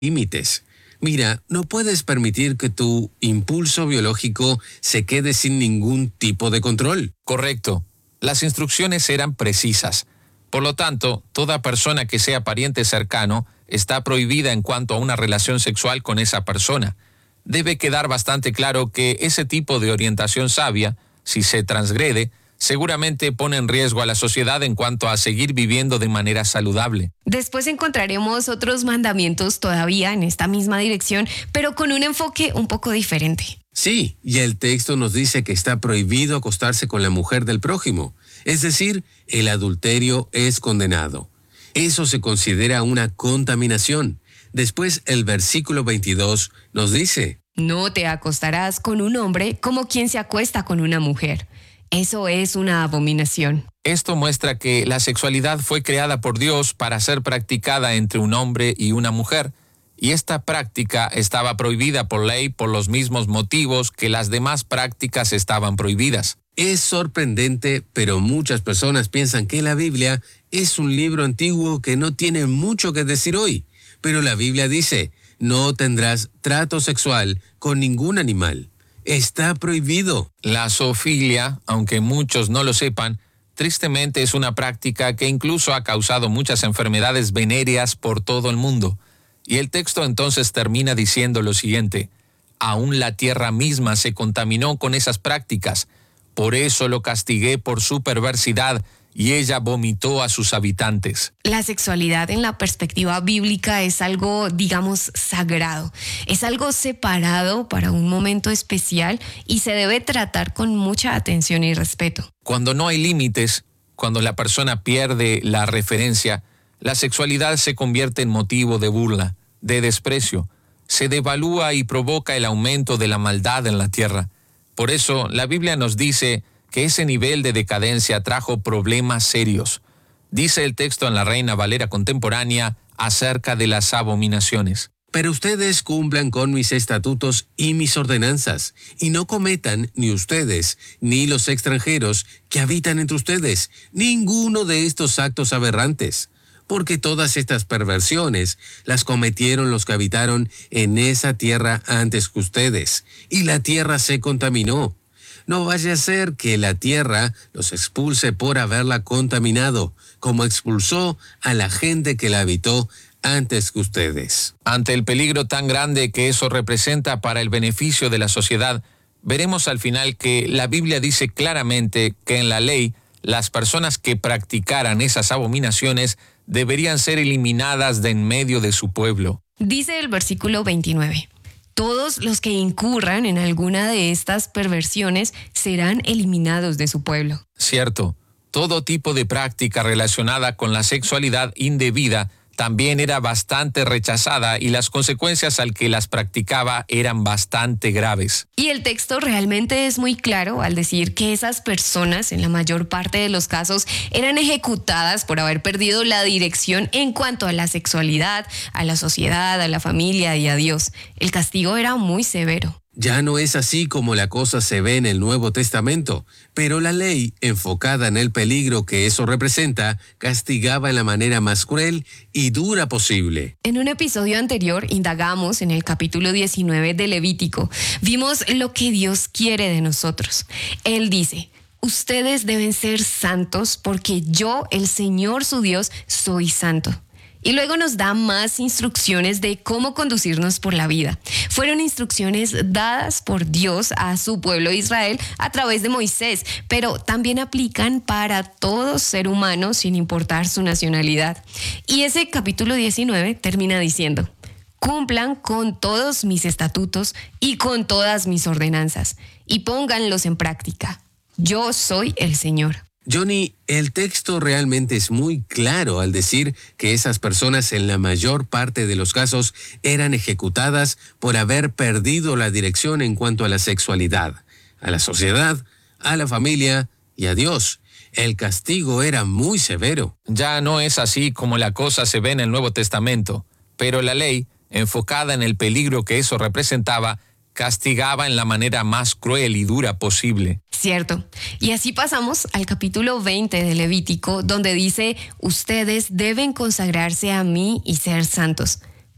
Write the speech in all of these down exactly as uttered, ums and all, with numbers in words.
límites. Mira, no puedes permitir que tu impulso biológico se quede sin ningún tipo de control. Correcto. Las instrucciones eran precisas. Por lo tanto, toda persona que sea pariente cercano está prohibida en cuanto a una relación sexual con esa persona. Debe quedar bastante claro que ese tipo de orientación sabia, si se transgrede, seguramente pone en riesgo a la sociedad en cuanto a seguir viviendo de manera saludable. Después encontraremos otros mandamientos todavía en esta misma dirección, pero con un enfoque un poco diferente. Sí, y el texto nos dice que está prohibido acostarse con la mujer del prójimo. Es decir, el adulterio es condenado. Eso se considera una contaminación. Después el versículo veintidós nos dice: No te acostarás con un hombre como quien se acuesta con una mujer. Eso es una abominación. Esto muestra que la sexualidad fue creada por Dios para ser practicada entre un hombre y una mujer, y esta práctica estaba prohibida por ley por los mismos motivos que las demás prácticas estaban prohibidas. Es sorprendente, pero muchas personas piensan que la Biblia es un libro antiguo que no tiene mucho que decir hoy. Pero la Biblia dice: no tendrás trato sexual con ningún animal. Está prohibido. La zoofilia, aunque muchos no lo sepan, tristemente es una práctica que incluso ha causado muchas enfermedades venéreas por todo el mundo. Y el texto entonces termina diciendo lo siguiente: aún la tierra misma se contaminó con esas prácticas. Por eso lo castigué por su perversidad, y ella vomitó a sus habitantes. La sexualidad en la perspectiva bíblica es algo, digamos, sagrado. Es algo separado para un momento especial y se debe tratar con mucha atención y respeto. Cuando no hay límites, cuando la persona pierde la referencia, la sexualidad se convierte en motivo de burla, de desprecio. Se devalúa y provoca el aumento de la maldad en la tierra. Por eso, la Biblia nos dice que ese nivel de decadencia trajo problemas serios. Dice el texto en la Reina Valera contemporánea acerca de las abominaciones: Pero ustedes cumplan con mis estatutos y mis ordenanzas, y no cometan, ni ustedes, ni los extranjeros que habitan entre ustedes, ninguno de estos actos aberrantes. Porque todas estas perversiones las cometieron los que habitaron en esa tierra antes que ustedes, y la tierra se contaminó. No vaya a ser que la tierra los expulse por haberla contaminado, como expulsó a la gente que la habitó antes que ustedes. Ante el peligro tan grande que eso representa para el beneficio de la sociedad, veremos al final que la Biblia dice claramente que en la ley las personas que practicaran esas abominaciones deberían ser eliminadas de en medio de su pueblo. Dice el versículo veintinueve: todos los que incurran en alguna de estas perversiones serán eliminados de su pueblo. Cierto, todo tipo de práctica relacionada con la sexualidad indebida también era bastante rechazada y las consecuencias al que las practicaba eran bastante graves. Y el texto realmente es muy claro al decir que esas personas, en la mayor parte de los casos, eran ejecutadas por haber perdido la dirección en cuanto a la sexualidad, a la sociedad, a la familia y a Dios. El castigo era muy severo. Ya no es así como la cosa se ve en el Nuevo Testamento, pero la ley, enfocada en el peligro que eso representa, castigaba en la manera más cruel y dura posible. En un episodio anterior indagamos en el capítulo diecinueve de Levítico. Vimos lo que Dios quiere de nosotros. Él dice: ustedes deben ser santos porque yo, el Señor su Dios, soy santo. Y luego nos da más instrucciones de cómo conducirnos por la vida. Fueron instrucciones dadas por Dios a su pueblo Israel a través de Moisés, pero también aplican para todo ser humano sin importar su nacionalidad. Y ese capítulo diecinueve termina diciendo: cumplan con todos mis estatutos y con todas mis ordenanzas, y pónganlos en práctica. Yo soy el Señor. Johnny, el texto realmente es muy claro al decir que esas personas en la mayor parte de los casos eran ejecutadas por haber perdido la dirección en cuanto a la sexualidad, a la sociedad, a la familia y a Dios. El castigo era muy severo. Ya no es así como la cosa se ve en el Nuevo Testamento, pero la ley, enfocada en el peligro que eso representaba, castigaba en la manera más cruel y dura posible. Cierto. Y así pasamos al capítulo veinte de Levítico, donde dice: ustedes deben consagrarse a mí y ser santos,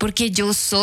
porque yo soy